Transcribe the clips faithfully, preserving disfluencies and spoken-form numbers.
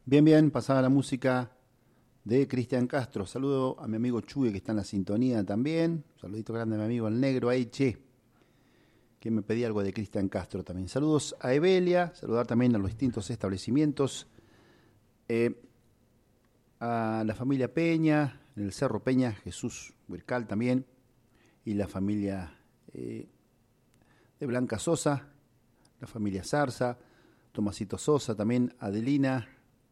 Bien, bien, pasaba la música de Cristian Castro. Saludo a mi amigo Chuy que está en la sintonía también. Saludito grande a mi amigo el negro ahí, che, que me pedía algo de Cristian Castro también. Saludos a Evelia, saludar también a los distintos establecimientos, eh, a la familia Peña, en el Cerro Peña, Jesús Huircal también, y la familia eh, de Blanca Sosa, la familia Zarza, Tomasito Sosa también, Adelina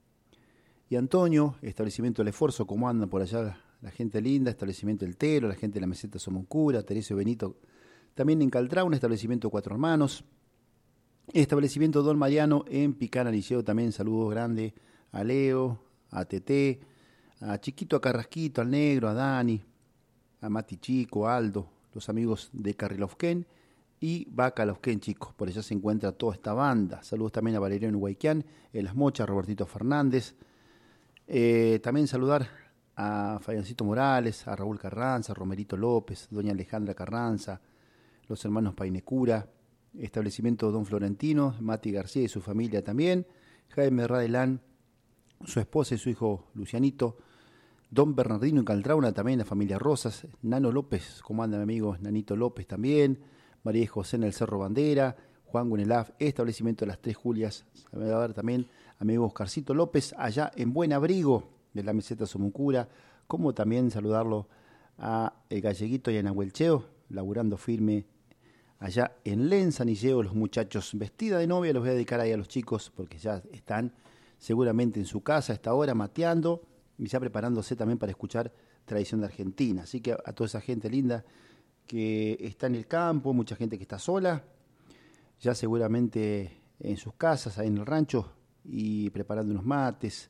y Antonio, establecimiento del Esfuerzo, cómo andan por allá la gente linda, establecimiento El Tero, la gente de la meseta Somoncura, Teresio Benito, también en Caltrá, un establecimiento Cuatro Hermanos, establecimiento Don Mariano en Picana Liceo, también saludos grandes a Leo, a Tete, a Chiquito, a Carrasquito, al Negro, a Dani, a Mati Chico, a Aldo, los amigos de Carrilovquén y Bacalovquén, chicos, por allá se encuentra toda esta banda. Saludos también a Valeriano Huayquián, en Las Mochas, Robertito Fernández. Eh, también saludar a Fabiancito Morales, a Raúl Carranza, a Romerito López, doña Alejandra Carranza, los hermanos Painecura, establecimiento Don Florentino, Mati García y su familia también, Jaime Radelán, su esposa y su hijo Lucianito, Don Bernardino en Caltrauna también, la familia Rosas, Nano López, como anda mi amigo Nanito López también, María y José en el Cerro Bandera, Juan Guenelaf, establecimiento de las Tres Julias, a ver también amigo Oscarcito López, allá en Buen Abrigo, de la meseta Somuncura, como también saludarlo a el Galleguito y a Nahuelcheo, laburando firme allá en Lenzanilleo, los muchachos vestida de novia, los voy a dedicar ahí a los chicos, porque ya están seguramente en su casa a esta hora mateando, y ya preparándose también para escuchar Tradición de Argentina. Así que a toda esa gente linda que está en el campo, mucha gente que está sola, ya seguramente en sus casas, ahí en el rancho, y preparando unos mates,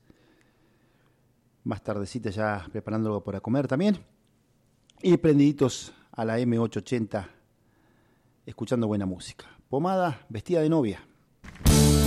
más tardecita ya preparando algo para comer también, y prendiditos a la eme ochocientos ochenta, escuchando buena música. Pomada, vestida de novia.